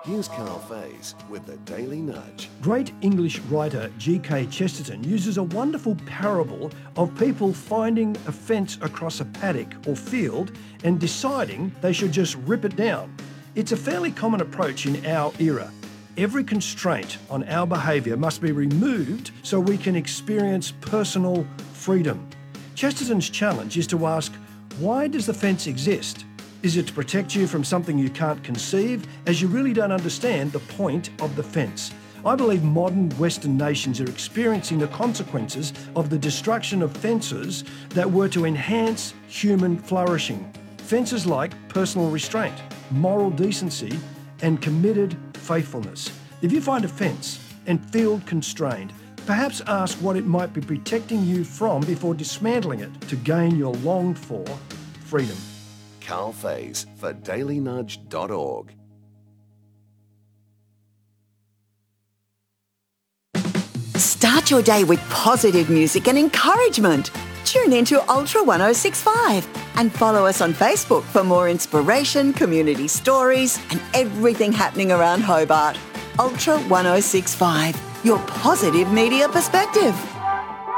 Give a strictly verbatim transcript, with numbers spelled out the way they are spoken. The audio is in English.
Here's Carl Faze with the Daily Nudge. Great English writer G K Chesterton uses a wonderful parable of people finding a fence across a paddock or field and deciding they should just rip it down. It's a fairly common approach in our era. Every constraint on our behaviour must be removed so we can experience personal freedom. Chesterton's challenge is to ask, why does the fence exist? Is it to protect you from something you can't conceive, as you really don't understand the point of the fence? I believe modern Western nations are experiencing the consequences of the destruction of fences that were to enhance human flourishing. Fences like personal restraint, moral decency, and committed faithfulness. If you find a fence and feel constrained, perhaps ask what it might be protecting you from before dismantling it to gain your longed-for freedom. Carl Faze for daily nudge dot org. Start your day with positive music and encouragement. Tune into Ultra one oh six point five and follow us on Facebook for more inspiration, community stories, and everything happening around Hobart. Ultra one oh six point five, your positive media perspective.